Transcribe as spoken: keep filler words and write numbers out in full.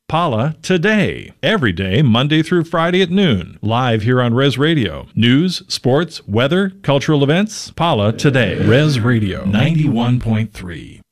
Pala Today. Every day, Monday through Friday at noon. Live here on Res Radio. News, sports, weather, cultural events. Pala Today. Res Radio ninety-one point three.